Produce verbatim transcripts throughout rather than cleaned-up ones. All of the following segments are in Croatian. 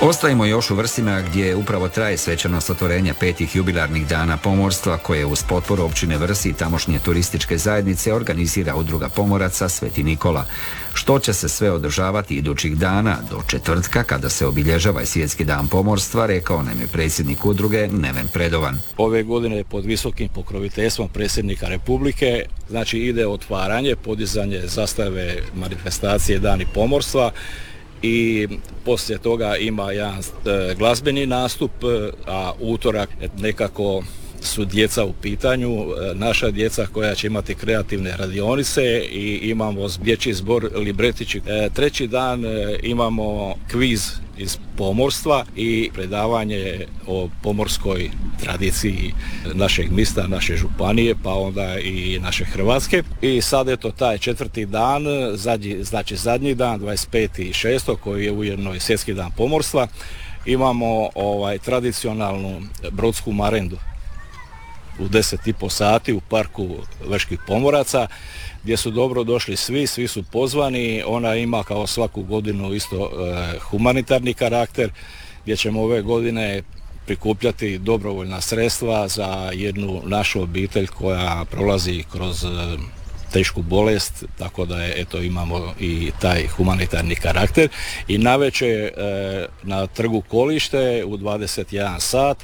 Ostajemo još u Vrsima gdje upravo traje svečanost otvorenja petih jubilarnih dana pomorstva koje uz potporu općine Vrsi i tamošnje turističke zajednice organizira Udruga pomoraca Sveti Nikola. Što će se sve održavati idućih dana do četvrtka kada se obilježava i Svjetski dan pomorstva, rekao nam je predsjednik udruge Neven Predovan. Ove godine pod visokim pokroviteljstvom predsjednika Republike, znači ide otvaranje, podizanje zastave manifestacije Dani pomorstva i poslije toga ima jedan e, glazbeni nastup, a utorak nekako su djeca u pitanju, e, naša djeca koja će imati kreativne radionice i imamo dječji zbor Libretići. E, treći dan e, imamo kviz iz pomorstva i predavanje o pomorskoj tradiciji našeg mista, naše županije, pa onda i naše Hrvatske. I sad je to taj četvrti dan, zadnji, znači zadnji dan, dvadeset peti šestog koji je ujedno i Svjetski dan pomorstva. Imamo ovaj tradicionalnu brodsku marendu u deset i po sati u parku Veških pomoraca, gdje su dobro došli svi, svi su pozvani. Ona ima kao svaku godinu isto e, humanitarni karakter, gdje ćemo ove godine prikupljati dobrovoljna sredstva za jednu našu obitelj koja prolazi kroz e, tešku bolest, tako da je, eto, imamo i taj humanitarni karakter. I navečer e, na trgu Kolište u dvadeset jedan sat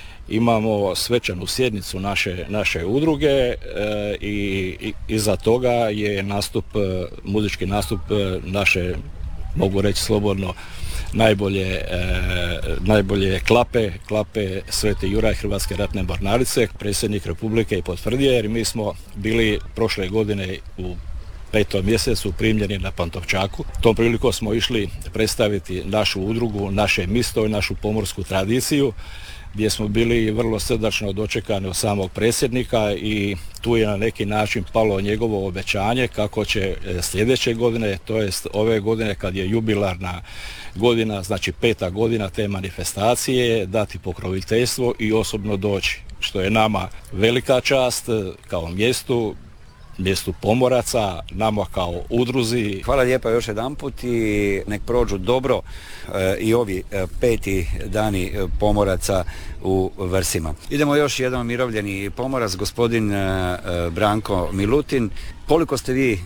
imamo svečanu sjednicu naše, naše udruge e, i, i iza toga je nastup, muzički nastup naše, mogu reći slobodno, najbolje, e, najbolje klape, klape Sveti Juraj Hrvatske ratne mornarice. Predsjednik Republike je potvrdio jer mi smo bili prošle godine u petom mjesecu primljeni na Pantovčaku. Tom prilikom smo išli predstaviti našu udrugu, naše misto i našu pomorsku tradiciju, gdje smo bili vrlo srdačno dočekani od samog predsjednika i tu je na neki način palo njegovo obećanje kako će sljedeće godine, to jest ove godine kad je jubilarna godina, znači peta godina te manifestacije, dati pokroviteljstvo i osobno doći, što je nama velika čast kao mjestu, mjestu pomoraca, nama kao udruzi. Hvala lijepa još jedanput i nek prođu dobro e, i ovi e, peti dani pomoraca u Vrsima. Idemo još jedan umirovljeni pomorac, gospodin e, Branko Milutin. Koliko ste vi e,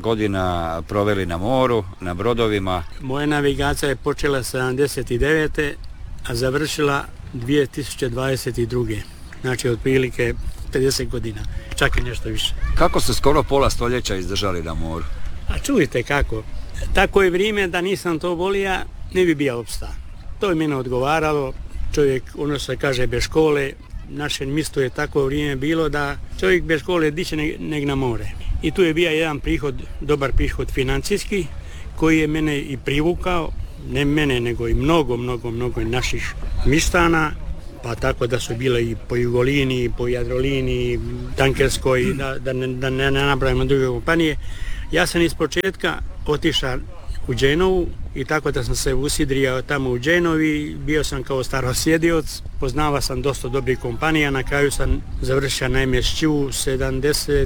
godina proveli na moru, na brodovima? Moja navigacija je počela sedamdeset devete. a završila dvije tisuće dvadeset druge. Znači otprilike pedeset godina, čak i nešto više. Kako ste skoro pola stoljeća izdržali na moru? A čujte kako, tako je vrijeme da nisam to volio, ne bi bio opsta. To je mene odgovaralo, čovjek, ono se kaže, bez škole, naše mjesto je tako vrijeme bilo da čovjek bez škole diće neg na more. I tu je bio jedan prihod, dobar prihod financijski, koji je mene i privukao, ne mene, nego i mnogo, mnogo, mnogo naših mistana, pa tako da su bile i po Jugolini, i po Jadrolini, Tankerskoj, da, da, ne, da ne nabrajamo druge kompanije. Ja sam iz početka otišao u Dženovu i tako da sam se usidrio tamo u Dženovi, bio sam kao starosjedioc, poznavao sam dosta dobrih kompanija, na kraju sam završio na em es čeu sedamdeset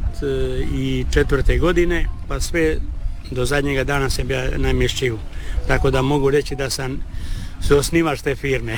četvrte godine, pa sve do zadnjega dana sam bio na em es čeu. Tako da mogu reći da sam suosnivač te firme.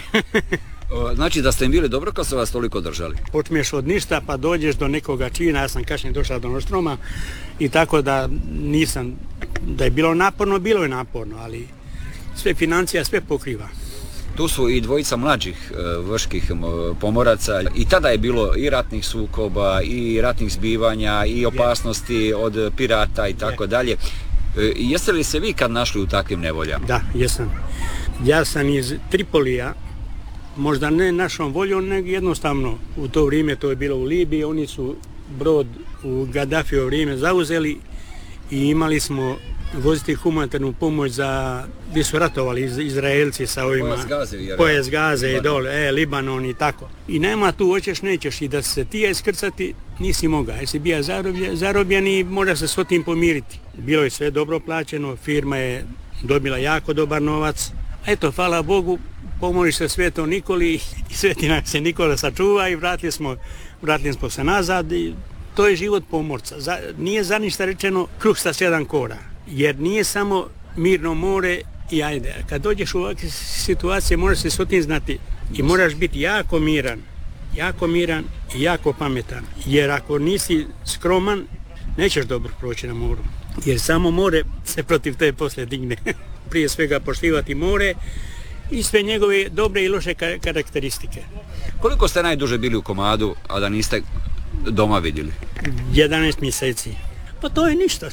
Znači da ste im bili dobro kad su vas toliko držali? Počneš od ništa pa dođeš do nekoga čina, ja sam kasnije došao do Nostroma i tako da nisam, da je bilo naporno, bilo je naporno, ali sve financija, sve pokriva. Tu su i dvojica mlađih uh, vrških pomoraca i tada je bilo i ratnih sukoba, i ratnih zbivanja, i opasnosti od pirata i tako dalje. Jeste li se vi kad našli u takvim nevoljama? Da, jesam. Ja sam iz Tripolija, možda ne našom voljom, nego jednostavno u to vrijeme, to je bilo u Libiji, oni su brod u Gaddafijevo vrijeme zauzeli i imali smo voziti humanitarnu pomoć za, gdje su ratovali iz, Izraelci sa ovima, pojas Gaze, pojas Gaze i dole, e, Libanon i tako. I nema tu, hoćeš, nećeš, i da se ti iskrcati nisi mogao, jer si bio zarobljen, zarobljen i mora se s tim pomiriti. Bilo je sve dobro plaćeno, firma je dobila jako dobar novac, eto, hvala Bogu, pomoliš se Svetom Nikoli i Sveti nam se Nikola sačuva i vratili smo, vratili smo se nazad i to je život pomorca. Za, nije za ništa rečeno kruh sa sedam kora, jer nije samo mirno more i ajde. Kad dođeš u ovakve situacije moraš se s otim znati i moraš biti jako miran, jako miran i jako pametan. Jer ako nisi skroman, nećeš dobro proći na moru. Jer samo more se protiv tebe poslije digne. Prije svega poštivati more i sve njegove dobre i loše karakteristike. Koliko ste najduže bili u komadu, a da niste doma vidjeli? jedanaest mjeseci. Pa to je ništa.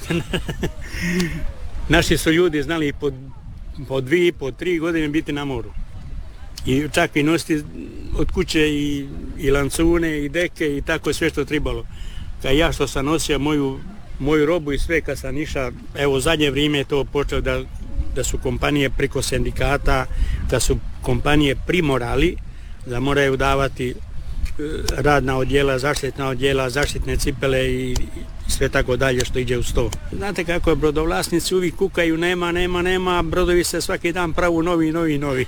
Naši su ljudi znali po, po dvije, po tri godine biti na moru. I čak i nositi od kuće i, i lancune i deke i tako sve što trebalo. Kad ja što sam nosio moju, moju robu i sve kad sam išao, evo zadnje vrijeme je to počelo da, da su kompanije preko sindikata, da su kompanije primorali da moraju davati radna odjela, zaštitna odjela, zaštitne cipele i sve tako dalje što ide uz to. Znate kako je, brodovlasnici uvijek kukaju, nema, nema, nema, brodovi se svaki dan pravu novi, novi, novi.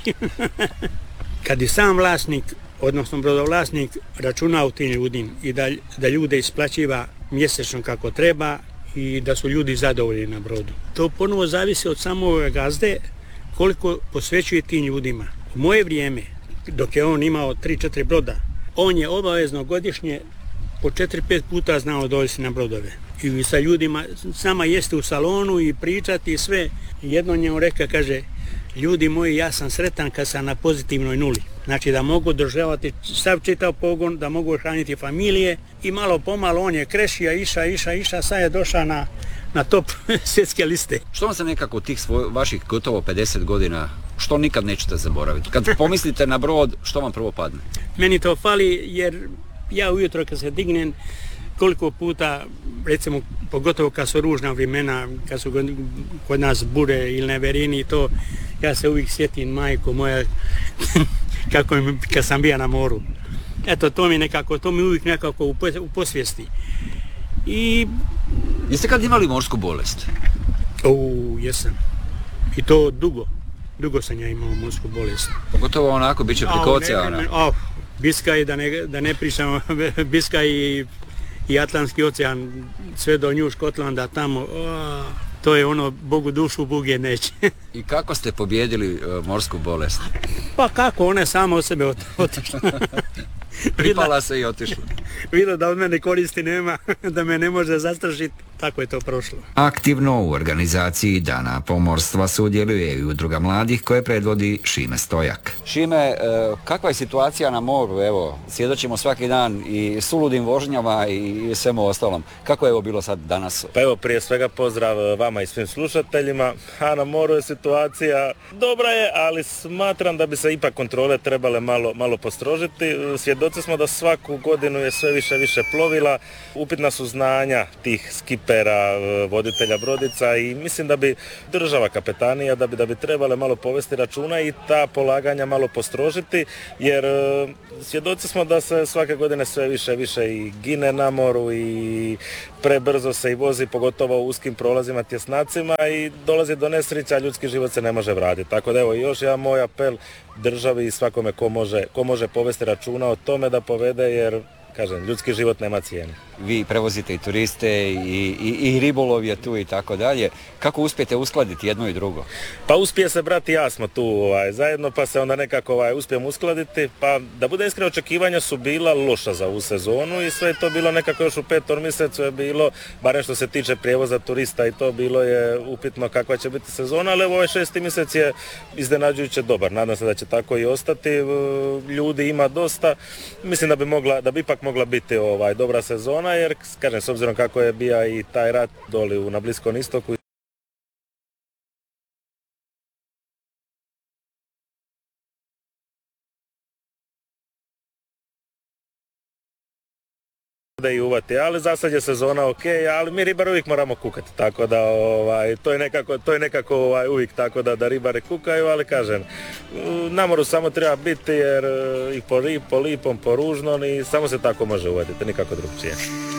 Kad je sam vlasnik, odnosno brodovlasnik, računa u tim ljudima i da, da ljude isplaćiva mjesečno kako treba i da su ljudi zadovoljni na brodu. To ponovo zavisi od samog gazde koliko posvećuje tim ljudima. U moje vrijeme, dok je on imao tri četiri broda, on je obavezno godišnje po četiri pet puta znao doći na brodove. I sa ljudima, sama jeste u salonu i pričati i sve. Jedno njemu reka, kaže, ljudi moji, ja sam sretan kad sam na pozitivnoj nuli. Znači da mogu održavati sav čitav pogon, da mogu hraniti familije i malo pomalo on je krešija, iša, iša, iša, sad je došao na, na top svjetske liste. Što vam se nekako tih svoj, vaših gotovo pedeset godina, što nikad nećete zaboraviti? Kad pomislite na brod, što vam prvo padne? Meni to fali jer ja ujutro kad se dignem, koliko puta, recimo, pogotovo kad su ružna vremena, kad su kod nas bure ili neverini i to, ja se uvijek sjetim majku moja kako mi, kad sam bio na moru. Eto, to mi nekako, to mi uvijek nekako u posvijesti. I... Jeste kad imali morsku bolest? O, jesam. I to dugo. Dugo sam ja imao morsku bolest. Pogotovo onako, bit će preko oceana. Oh, Biskaj, da ne, da ne pričamo, Biskaj i, i Atlantski ocean, sve do New Scotlanda tamo, oh, to je ono, Bogu dušu, Bog je neće. I kako ste pobijedili uh, morsku bolest? Pa kako, ona je sama od sebe otišla. Pripala se i otišla. Vidio da od mene koristi nema, da me ne može zastrašiti, tako je to prošlo. Aktivno u organizaciji Dana pomorstva sudjeluje i udruga mladih koje predvodi Šime Stojak. Šime, kakva je situacija na moru? Evo, svjedočimo svaki dan i suludim vožnjama i svemu ostalom. Kako je ovo bilo sad danas? Pa evo, prije svega pozdrav vama i svim slušateljima. A na moru je situacija dobra je, ali smatram da bi se ipak kontrole trebale malo, malo postrožiti. Svjedoci smo da svaku godinu je sve više više plovila, upitna su znanja tih skipera, voditelja brodica i mislim da bi država, kapetanija, da bi, da bi trebale malo povesti računa i ta polaganja malo postrožiti, jer svjedoci smo da se svake godine sve više više i gine na moru i prebrzo se i vozi, pogotovo u uskim prolazima, tjesnacima i dolazi do nesreća, ljudski život se ne može vratiti. Tako da evo još jedan moj apel državi i svakome ko može, ko može povesti računa o tome da povede, jer kažem, ljudski život nema cijene. Vi prevozite i turiste i, i, i ribolov je tu i tako dalje. Kako uspijete uskladiti jedno i drugo? Pa uspije se, brat i ja smo tu ovaj, zajedno, pa se onda nekako ovaj, uspijemo uskladiti. Pa da bude iskreno, očekivanja su bila loša za ovu sezonu i sve je to bilo nekako još u petom mjesecu je bilo, barem što se tiče prijevoza turista i to bilo je upitno kakva će biti sezona, ali ovaj šesti mjesec je iznenađujuće dobar. Nadam se da će tako i ostati. Ljudi ima dosta. Mislim da bi mogla, da bi ipak mogla biti ovaj, dobra sezona, jer kažem, s obzirom kako je bija i taj rat doli na Bliskom istoku. Da i uvati, ali za sad je sezona ok, ali mi ribari uvijek moramo kukati, tako da ovaj, to je nekako, to je nekako ovaj, uvijek tako da, da ribare kukaju, ali kažem, na moru samo treba biti jer i po, po lipom, po ružnom i samo se tako može uvaditi, nikako drugčije.